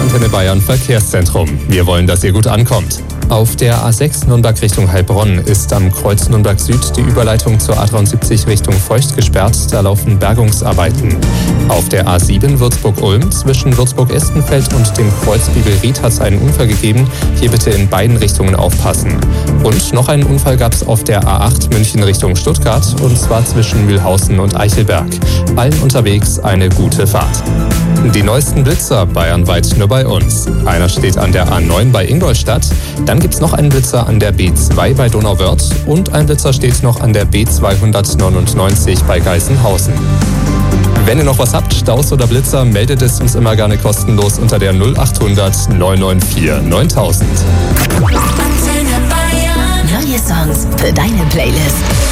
Antenne Bayern Verkehrszentrum. Wir wollen, dass ihr gut ankommt. Auf der A6 Nürnberg Richtung Heilbronn ist am Kreuz Nürnberg Süd die Überleitung zur A73 Richtung Feucht gesperrt. Da laufen Bergungsarbeiten. Auf der A7 Würzburg-Ulm zwischen Würzburg-Estenfeld und dem Kreuz Bibelried hat es einen Unfall gegeben. Hier bitte in beiden Richtungen aufpassen. Und noch einen Unfall gab es auf der A8 München Richtung Stuttgart, und zwar zwischen Mühlhausen und Eichelberg. Allen unterwegs eine gute Fahrt. Die neuesten Blitzer bayernweit nur bei uns. Einer steht an der A9 bei Ingolstadt. Dann gibt es noch einen Blitzer an der B2 bei Donauwörth und ein Blitzer steht noch an der B299 bei Geisenhausen. Wenn ihr noch was habt, Staus oder Blitzer, meldet es uns immer gerne kostenlos unter der 0800 994 9000. Neue Songs für deine Playlist.